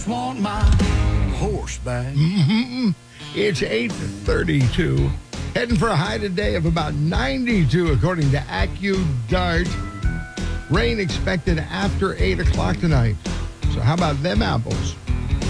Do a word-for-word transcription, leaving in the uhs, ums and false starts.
just want my horse back. Mm-hmm. It's eight thirty-two. Heading for a high today of about ninety-two, according to AccuDart. Rain expected after eight o'clock tonight. So how about them apples?